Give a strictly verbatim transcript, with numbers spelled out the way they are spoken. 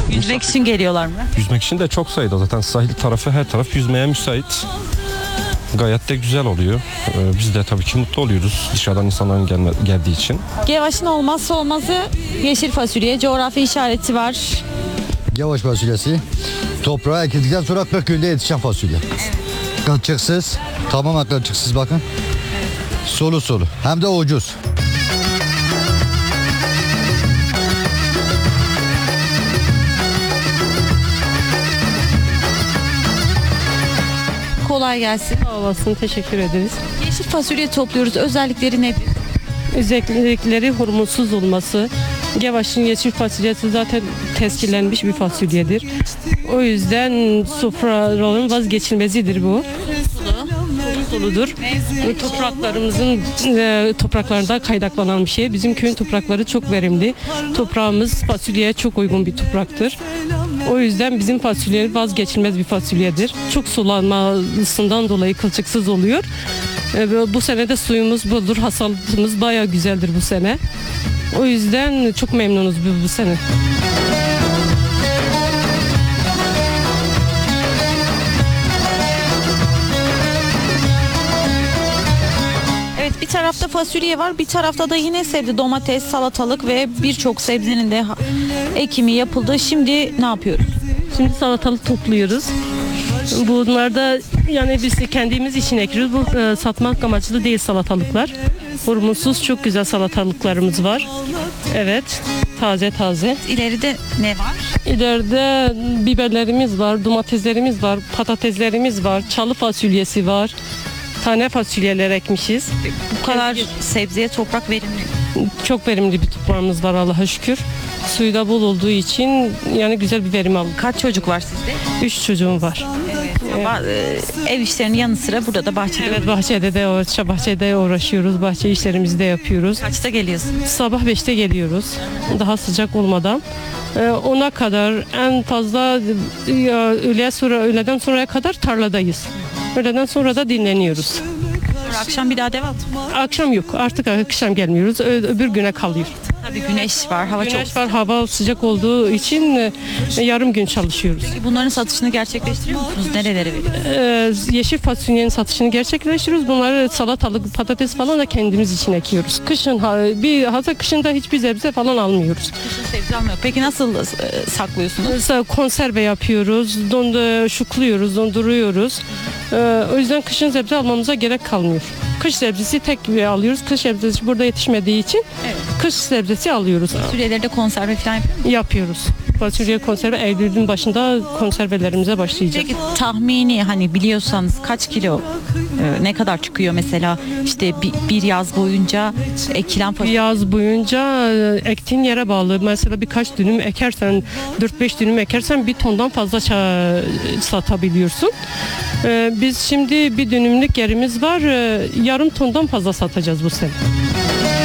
Yüzmek için geliyorlar mı? Yüzmek için de çok sayıda. Zaten sahil tarafı, her taraf yüzmeye müsait. Gayet de güzel oluyor. Ee, biz de tabii ki mutlu oluyoruz dışarıdan insanların gelme, geldiği için. Gevaş'ın olmazsa olmazı yeşil fasulye, coğrafi işareti var. Gevaş fasulyesi toprağa ekildikten sonra kırk günde yetişen fasulye. Kılçıksız, tamamen kılçıksız bakın. Solu solu, hem de ucuz. Kolay gelsin. Sağ olasın, teşekkür ederiz. Yeşil fasulye topluyoruz. Özellikleri nedir? Özellikleri hormonsuz olması. Gevaş'ın yeşil fasulyesi zaten tescillenmiş bir fasulyedir. O yüzden sofraların vazgeçilmezidir bu. Suludur. Topraklarımızın e, topraklarında kaynaklanan bir şey. Bizim köyün toprakları çok verimli. Toprağımız fasulyeye çok uygun bir topraktır. O yüzden bizim fasulye vazgeçilmez bir fasulyedir. Çok sulanmasından dolayı kılçıksız oluyor. E, bu sene de suyumuz boldur. Hasadımız bayağı güzeldir bu sene. O yüzden çok memnunuz bu, bu sene. Evet, bir tarafta fasulye var, bir tarafta da yine sebze, domates, salatalık ve birçok sebzenin de ha- ekimi yapıldı. Şimdi ne yapıyoruz? Şimdi salatalık topluyoruz. Bunlar da yani biz de kendimiz için ekiyoruz. Bu e, satmak amaçlı değil salatalıklar. Hormonsuz çok güzel salatalıklarımız var. Evet, taze taze. İleride ne var? İleride biberlerimiz var, domateslerimiz var, patateslerimiz var, çalı fasulyesi var. Tane fasulyeler ekmişiz. Bu kadar sebzeye toprak verimli. Çok verimli bir toprağımız var Allah'a şükür. Suyu da bol olduğu için yani güzel bir verim aldık. Kaç çocuk var sizde? Üç çocuğum var. Ama, e, ev işlerinin yanı sıra burada da bahçede. Evet, bahçede de uğraş- bahçede uğraşıyoruz. Bahçe işlerimizi de yapıyoruz. Kaçta geliyorsunuz? Sabah beşte geliyoruz. Daha sıcak olmadan. Ee, ona kadar en fazla ya, öğle sonra, öğleden sonraya kadar tarladayız. Öğleden sonra da dinleniyoruz. Sonra akşam bir daha devam. Akşam yok. Artık akşam gelmiyoruz. Ö- öbür güne kalıyor. Tabii güneş var, hava çok. Güneş var, hava sıcak olduğu için e, yarım gün çalışıyoruz. Bunların satışını gerçekleştiriyor musunuz? Nerelere veriyorsunuz? Ee, yeşil fasulyenin satışını gerçekleştiriyoruz. Bunları salatalık, patates falan da kendimiz için ekiyoruz. Kışın ha- bir hafta kışında hiçbir sebze falan almıyoruz. Sebze almıyor. Peki nasıl e, saklıyorsunuz? Mesela konserve yapıyoruz, dondu, şukluyoruz, donduruyoruz. Ee, o yüzden kışın sebze almamıza gerek kalmıyor. Kış sebzesi tek bir alıyoruz. Kış sebzesi burada yetişmediği için Evet. kış sebzesi alıyoruz. Fasulyeleri de konserve falan yapıyor musunuz? Yapıyoruz. Fasulye konserve Eylül'ün başında konservelerimize başlayacak. Peki tahmini hani biliyorsanız kaç kilo e, ne kadar çıkıyor mesela işte bir, bir yaz boyunca ekilen fasulye? Yaz boyunca e, ektiğin yere bağlı. Mesela birkaç dönüm ekersen, dört beş dönüm ekersen bir tondan fazla ça- satabiliyorsun. E, Biz şimdi bir dönümlük yerimiz var. e, Yarım tondan fazla satacağız bu sene.